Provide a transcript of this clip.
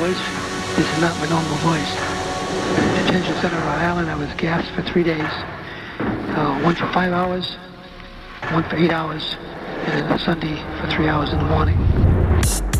voice. This is not my normal voice. At the detention center of Rhode Island, I was gassed for 3 days. One for 5 hours, one for 8 hours, and then a Sunday for 3 hours in the morning.